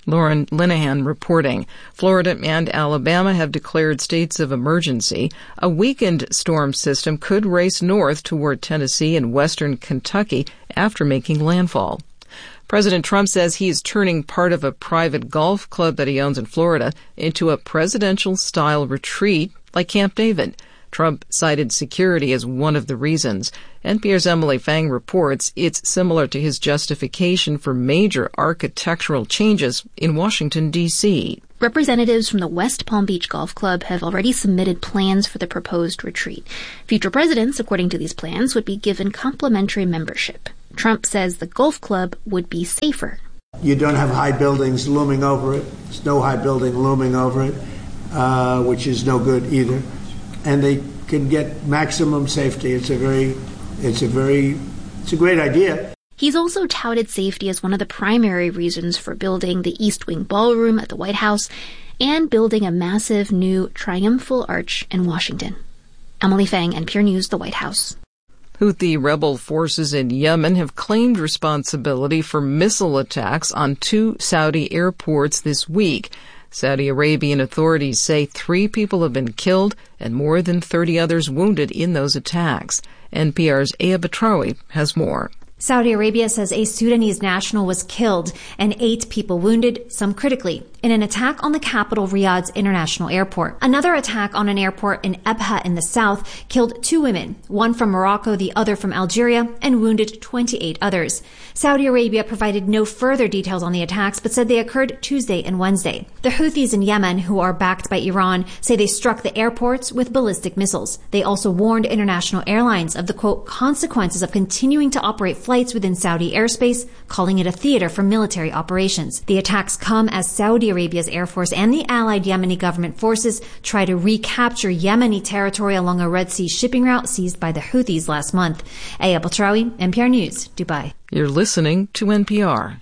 Lauren Linehan reporting. Florida and Alabama have declared states of emergency. A weakened storm system could race north toward Tennessee and western Kentucky after making landfall. President Trump says he is turning part of a private golf club that he owns in Florida into a presidential-style retreat like Camp David. Trump cited security as one of the reasons. N P R's Emily Fang reports it's similar to his justification for major architectural changes in Washington, D C Representatives from the West Palm Beach Golf Club have already submitted plans for the proposed retreat. Future presidents, according to these plans, would be given complimentary membership. Trump says the golf club would be safer. You don't have high buildings looming over it. There's no high building looming over it, uh, which is no good either. And they can get maximum safety. It's a very, it's a very, it's a great idea. He's also touted safety as one of the primary reasons for building the East Wing Ballroom at the White House and building a massive new triumphal arch in Washington. Emily Fang, N P R News, the White House. Houthi rebel forces in Yemen have claimed responsibility for missile attacks on two Saudi airports this week. Saudi Arabian authorities say three people have been killed and more than thirty others wounded in those attacks. N P R's Aya Batrawi has more. Saudi Arabia says a Sudanese national was killed and eight people wounded, some critically, in an attack on the capital Riyadh's international airport. Another attack on an airport in Ebha in the south killed two women, one from Morocco, the other from Algeria, and wounded twenty-eight others. Saudi Arabia provided no further details on the attacks, but said they occurred Tuesday and Wednesday. The Houthis in Yemen, who are backed by Iran, say they struck the airports with ballistic missiles. They also warned international airlines of the, quote, consequences of continuing to operate flights within Saudi airspace, calling it a theater for military operations. The attacks come as Saudi Arabia's Air Force and the allied Yemeni government forces try to recapture Yemeni territory along a Red Sea shipping route seized by the Houthis last month. Aya Batrawi, N P R News, Dubai. You're listening to N P R.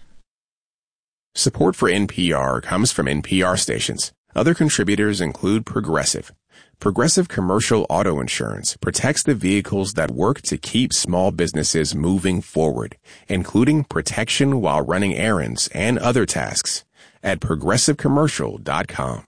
Support for N P R comes from N P R stations. Other contributors include Progressive. Progressive Commercial Auto Insurance protects the vehicles that work to keep small businesses moving forward, including protection while running errands and other tasks. At progressive commercial dot com.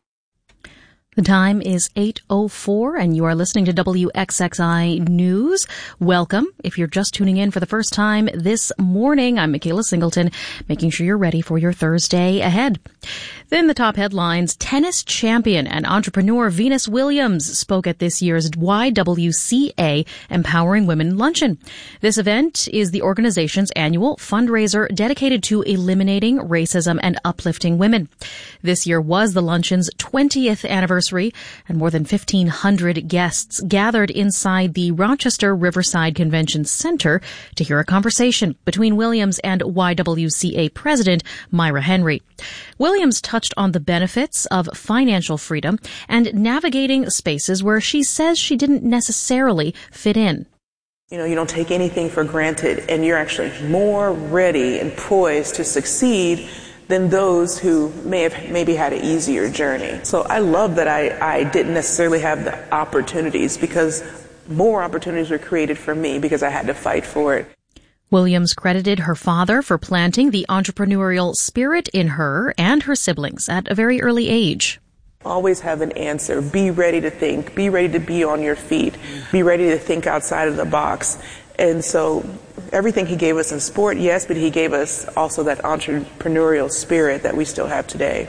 The time is eight oh four and you are listening to W X X I News. Welcome. If you're just tuning in for the first time this morning, I'm Michaela Singleton, making sure you're ready for your Thursday ahead. Then the top headlines. Tennis champion and entrepreneur Venus Williams spoke at this year's Y W C A Empowering Women Luncheon. This event is the organization's annual fundraiser dedicated to eliminating racism and uplifting women. This year was the luncheon's twentieth anniversary, and more than fifteen hundred guests gathered inside the Rochester Riverside Convention Center to hear a conversation between Williams and Y W C A president Myra Henry. Williams touched on the benefits of financial freedom and navigating spaces where she says she didn't necessarily fit in. You know, you don't take anything for granted, and you're actually more ready and poised to succeed than those who may have maybe had an easier journey. So I love that I, I didn't necessarily have the opportunities, because more opportunities were created for me because I had to fight for it. Williams credited her father for planting the entrepreneurial spirit in her and her siblings at a very early age. Always have an answer. Be ready to think. Be ready to be on your feet. Be ready to think outside of the box. And so everything he gave us in sport, yes, but he gave us also that entrepreneurial spirit that we still have today.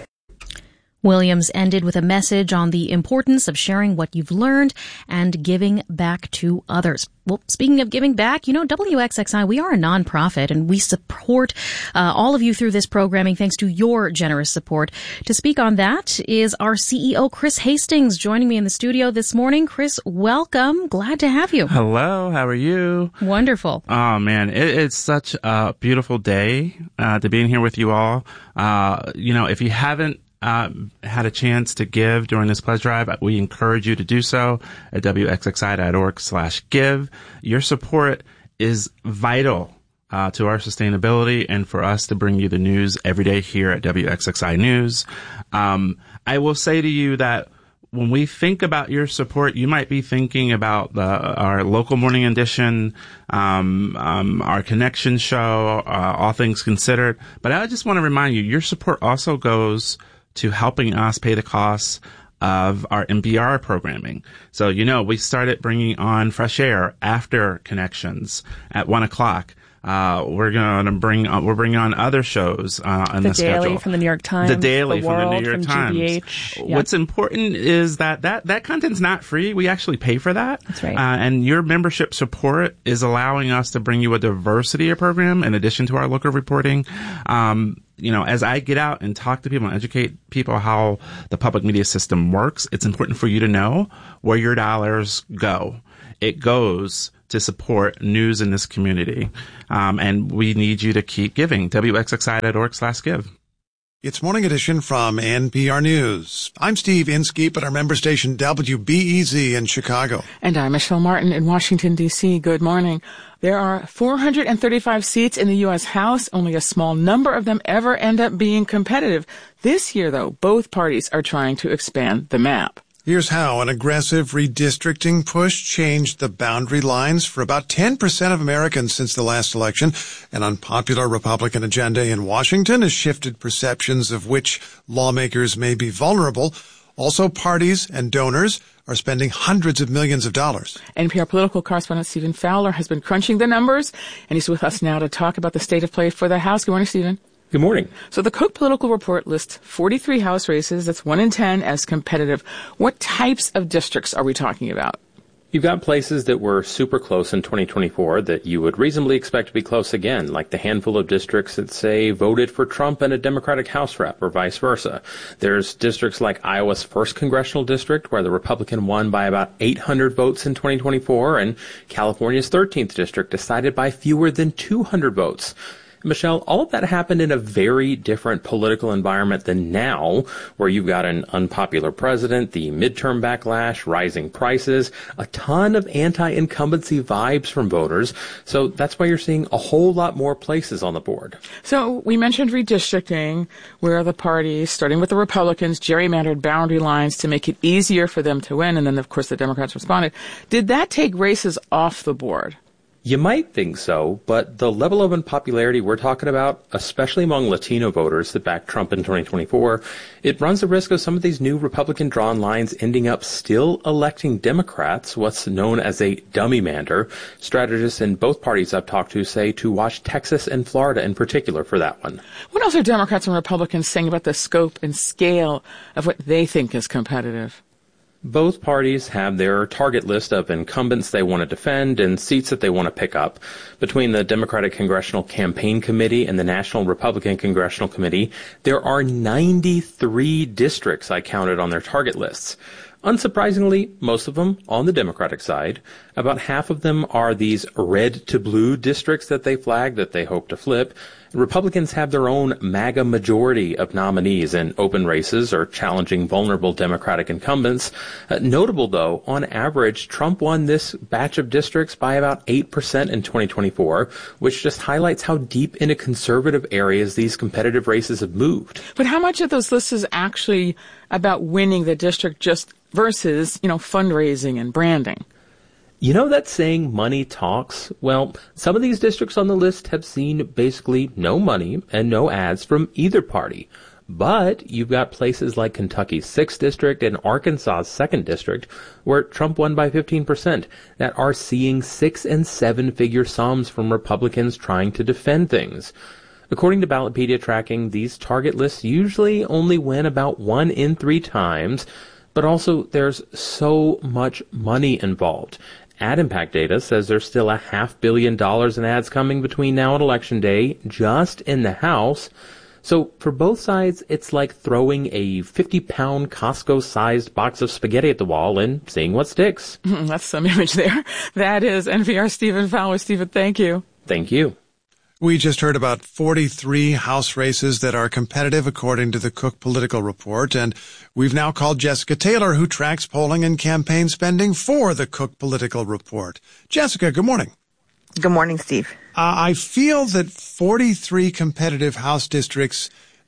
Williams ended with a message on the importance of sharing what you've learned and giving back to others. Well, speaking of giving back, you know, W X X I, we are a nonprofit, and we support uh, all of you through this programming thanks to your generous support. To speak on that is our C E O, Chris Hastings, joining me in the studio this morning. Chris, welcome. Glad to have you. Hello. How are you? Wonderful. Oh, man. It, it's such a beautiful day uh, to be in here with you all. Uh, you know, if you haven't Uh, had a chance to give during this pledge drive, we encourage you to do so at W X X I dot org slash give. Your support is vital uh, to our sustainability and for us to bring you the news every day here at W X X I News. Um, I will say to you that when we think about your support, you might be thinking about the, our local morning edition, um, um, our connection show, uh, All Things Considered. But I just want to remind you, your support also goes to helping us pay the costs of our N P R programming. So, you know, we started bringing on Fresh Air after Connections at one o'clock. Uh, we're going to bring, uh, we're bringing on other shows, uh, on the, the schedule. The Daily from the New York Times. The Daily the from World, the New York from Times. G B H. Yep. What's important is that, that, that content's not free. We actually pay for that. That's right. Uh, and your membership support is allowing us to bring you a diversity of program in addition to our local reporting. Um, you know, as I get out and talk to people and educate people how the public media system works, it's important for you to know where your dollars go. It goes to support news in this community. Um, and we need you to keep giving. W X X I dot org slash give. It's Morning Edition from N P R News. I'm Steve Inskeep at our member station W B E Z in Chicago. And I'm Michelle Martin in Washington, D C. Good morning. There are four hundred thirty-five seats in the U S House. Only a small number of them ever end up being competitive. This year, though, both parties are trying to expand the map. Here's how an aggressive redistricting push changed the boundary lines for about ten percent of Americans since the last election. An unpopular Republican agenda in Washington has shifted perceptions of which lawmakers may be vulnerable. Also, parties and donors are spending hundreds of millions of dollars. N P R political correspondent Stephen Fowler has been crunching the numbers, and he's with us now to talk about the state of play for the House. Good morning, Stephen. Good morning. So the Cook Political Report lists forty-three House races, that's one in ten, as competitive. What types of districts are we talking about? You've got places that were super close in twenty twenty-four that you would reasonably expect to be close again, like the handful of districts that, say, voted for Trump and a Democratic House rep, or vice versa. There's districts like Iowa's first congressional district, where the Republican won by about eight hundred votes in twenty twenty-four, and California's thirteenth district decided by fewer than two hundred votes. Michelle, all of that happened in a very different political environment than now, where you've got an unpopular president, the midterm backlash, rising prices, a ton of anti-incumbency vibes from voters. So that's why you're seeing a whole lot more places on the board. So we mentioned redistricting, where the parties, starting with the Republicans, gerrymandered boundary lines to make it easier for them to win. And then, of course, the Democrats responded. Did that take races off the board? You might think so, but the level of unpopularity we're talking about, especially among Latino voters that backed Trump in twenty twenty-four, it runs the risk of some of these new Republican-drawn lines ending up still electing Democrats, what's known as a dummy-mander. Strategists in both parties I've talked to say to watch Texas and Florida in particular for that one. What else are Democrats and Republicans saying about the scope and scale of what they think is competitive? Both parties have their target list of incumbents they want to defend and seats that they want to pick up. Between the Democratic Congressional Campaign Committee and the National Republican Congressional Committee, there are ninety-three districts I counted on their target lists. Unsurprisingly, most of them on the Democratic side. About half of them are these red to blue districts that they flag that they hope to flip. Republicans have their own MAGA majority of nominees in open races or challenging vulnerable Democratic incumbents. Uh, notable, though, on average, Trump won this batch of districts by about eight percent in twenty twenty-four, which just highlights how deep into conservative areas these competitive races have moved. But how much of those lists is actually about winning the district just versus, you know, fundraising and branding? You know that saying, money talks? Well, some of these districts on the list have seen basically no money and no ads from either party. But you've got places like Kentucky's sixth District and Arkansas's second District, where Trump won by fifteen percent, that are seeing six- and seven-figure sums from Republicans trying to defend things. According to Ballotpedia tracking, these target lists usually only win about one in three times, but also there's so much money involved. Ad Impact data says there's still a half billion dollars in ads coming between now and Election Day, just in the House. So for both sides, it's like throwing a fifty-pound Costco-sized box of spaghetti at the wall and seeing what sticks. That's some image there. That is N P R Stephen Fowler. Stephen, thank you. Thank you. We just heard about forty-three House races that are competitive according to the Cook Political Report, and we've now called Jessica Taylor, who tracks polling and campaign spending for the Cook Political Report. Jessica, good morning. Good morning, Steve. Uh, I feel that forty-three competitive House districts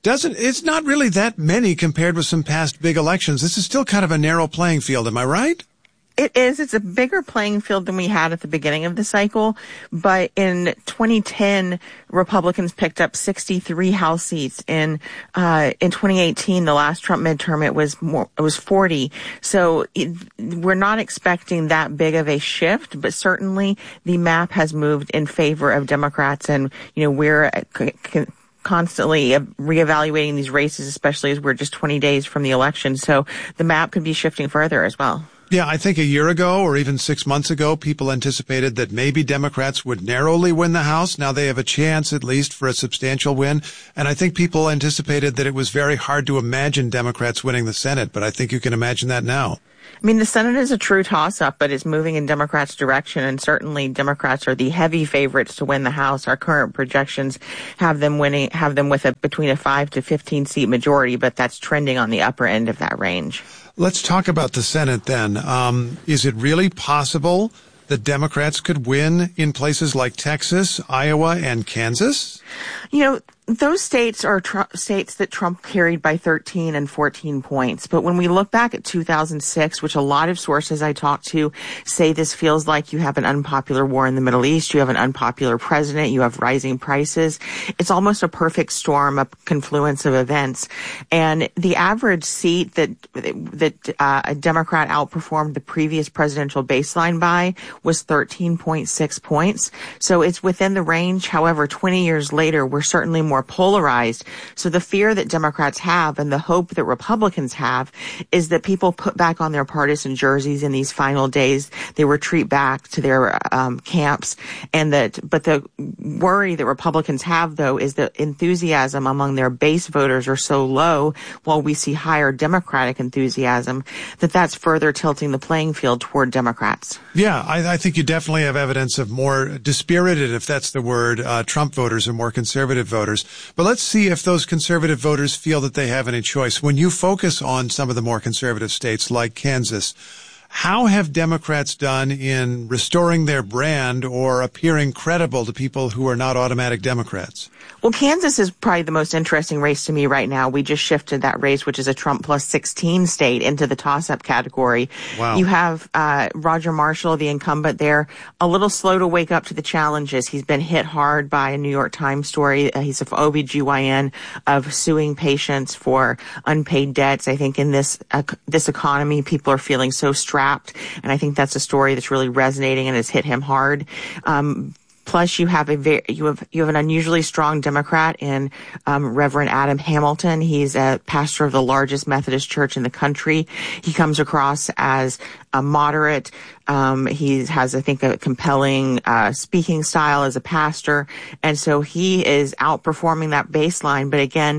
Doesn't, it's not really that many compared with some past big elections. This is still kind of a narrow playing field. Am I right? It is. It's a bigger playing field than we had at the beginning of the cycle. But in twenty ten, Republicans picked up sixty-three House seats. In uh, in twenty eighteen, the last Trump midterm, it was more. It was forty. So it, we're not expecting that big of a shift. But certainly, the map has moved in favor of Democrats, and you know we're. C- c- constantly reevaluating these races, especially as we're just twenty days from the election. So the map could be shifting further as well. Yeah, I think a year ago or even six months ago, people anticipated that maybe Democrats would narrowly win the House. Now they have a chance, at least, for a substantial win. And I think people anticipated that it was very hard to imagine Democrats winning the Senate, but I think you can imagine that now. I mean, the Senate is a true toss-up, but it's moving in Democrats' direction, and certainly Democrats are the heavy favorites to win the House. Our current projections have them winning, have them with a between a five to fifteen seat majority, but that's trending on the upper end of that range. Let's talk about the Senate then. Um, is it really possible that Democrats could win in places like Texas, Iowa, and Kansas? You know, those states are tr- states that Trump carried by thirteen and fourteen points. But when we look back at two thousand six, which a lot of sources I talked to say this feels like you have an unpopular war in the Middle East, you have an unpopular president, you have rising prices. It's almost a perfect storm, a confluence of events. And the average seat that that uh, a Democrat outperformed the previous presidential baseline by was thirteen point six points. So it's within the range. However, twenty years later, we're certainly more polarized. So the fear that Democrats have and the hope that Republicans have is that people put back on their partisan jerseys in these final days. They retreat back to their um, camps. And that, but the worry that Republicans have, though, is that enthusiasm among their base voters are so low, while we see higher Democratic enthusiasm, that that's further tilting the playing field toward Democrats. Yeah, I, I think you definitely have evidence of more dispirited, if that's the word, uh, Trump voters and more conservative voters. But let's see if those conservative voters feel that they have any choice. When you focus on some of the more conservative states like Kansas, how have Democrats done in restoring their brand or appearing credible to people who are not automatic Democrats? Well, Kansas is probably the most interesting race to me right now. We just shifted that race, which is a Trump plus sixteen state, into the toss-up category. Wow. You have uh, Roger Marshall, the incumbent there, a little slow to wake up to the challenges. He's been hit hard by a New York Times story. Uh, he's an O B G Y N of suing patients for unpaid debts. I think in this uh, this economy, people are feeling so strapped, and I think that's a story that's really resonating and has hit him hard. Um, Plus, you have a very, you have you have an unusually strong Democrat in um, Reverend Adam Hamilton. He's a pastor of the largest Methodist church in the country. He comes across as a moderate. Um, he has, I think, a compelling uh, speaking style as a pastor, and so he is outperforming that baseline. But again,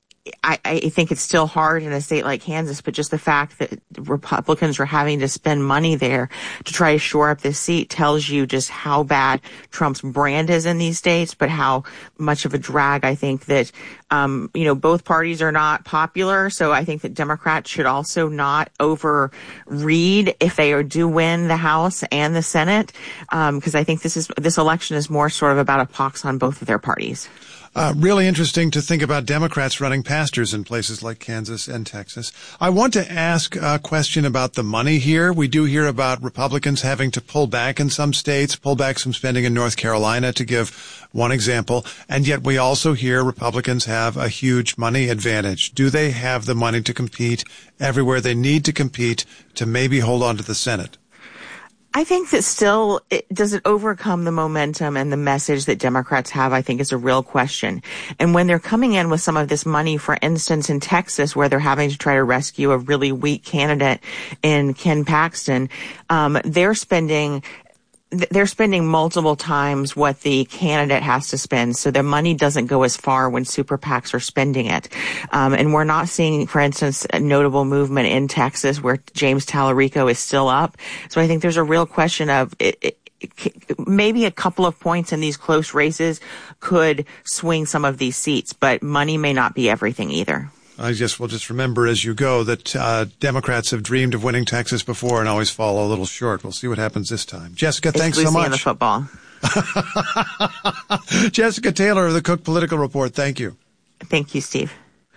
I, I think it's still hard in a state like Kansas, but just the fact that Republicans are having to spend money there to try to shore up this seat tells you just how bad Trump's brand is in these states, but how much of a drag I think that, um, you know, both parties are not popular. So I think that Democrats should also not overread if they do win the House and the Senate, um, because I think this is, this election is more sort of about a pox on both of their parties. Uh, really interesting to think about Democrats running pastors in places like Kansas and Texas. I want to ask a question about the money here. We do hear about Republicans having to pull back in some states, pull back some spending in North Carolina, to give one example. And yet we also hear Republicans have a huge money advantage. Do they have the money to compete everywhere they need to compete to maybe hold on to the Senate? I think that still, it, does it overcome the momentum and the message that Democrats have, I think is a real question. And when they're coming in with some of this money, for instance, in Texas, where they're having to try to rescue a really weak candidate in Ken Paxton, um, they're spending they're spending multiple times what the candidate has to spend. So their money doesn't go as far when super PACs are spending it. Um, and we're not seeing, for instance, a notable movement in Texas where James Tallarico is still up. So I think there's a real question of it, it, maybe a couple of points in these close races could swing some of these seats, but money may not be everything either. I guess we'll just remember as you go that uh, Democrats have dreamed of winning Texas before and always fall a little short. We'll see what happens this time. Jessica, it's thanks so much. The football. Jessica Taylor of the Cook Political Report. Thank you. Thank you, Steve.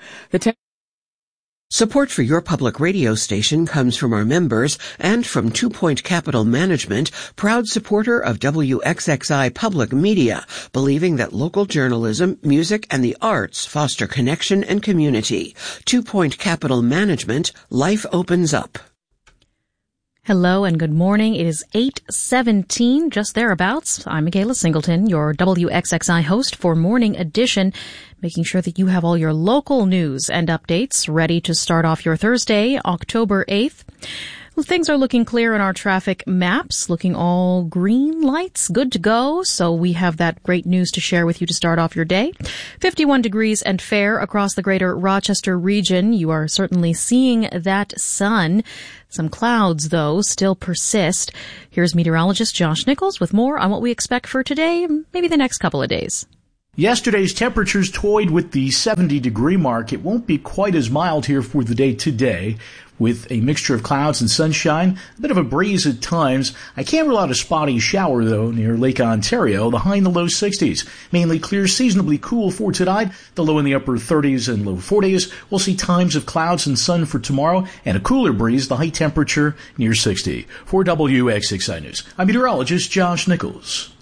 The te- Support for your public radio station comes from our members and from Two Point Capital Management, proud supporter of W X X I Public Media, believing that local journalism, music, and the arts foster connection and community. Two Point Capital Management, life opens up. Hello and good morning. It is eight seventeen, just thereabouts. I'm Michaela Singleton, your W X X I host for Morning Edition, making sure that you have all your local news and updates ready to start off your Thursday, October eighth. Well, things are looking clear in our traffic maps, looking all green lights, good to go. So we have that great news to share with you to start off your day. fifty-one degrees and fair across the greater Rochester region. You are certainly seeing that sun. Some clouds, though, still persist. Here's meteorologist Josh Nichols with more on what we expect for today, maybe the next couple of days. Yesterday's temperatures toyed with the seventy degree mark. It won't be quite as mild here for the day today, with a mixture of clouds and sunshine, a bit of a breeze at times. I can't rule out a spotty shower, though, near Lake Ontario, the high in the low sixties. Mainly clear, seasonably cool for tonight, the low in the upper thirties and low forties. We'll see times of clouds and sun for tomorrow, and a cooler breeze, the high temperature near sixty. For W X X I News, I'm meteorologist Josh Nichols.